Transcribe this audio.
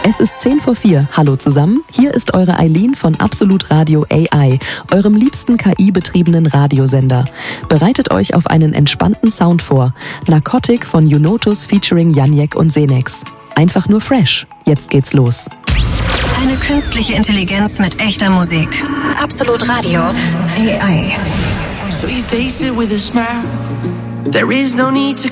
Es ist 3:10. Hallo zusammen, hier ist eure Eileen von Absolut Radio AI, eurem liebsten KI-betriebenen Radiosender. Bereitet euch auf einen entspannten Sound vor. Narcotic von Junotus featuring Janiek und Senex. Einfach nur fresh. Jetzt geht's los. Eine künstliche Intelligenz mit echter Musik. Absolut Radio AI. So you face it with a smile. There is no need to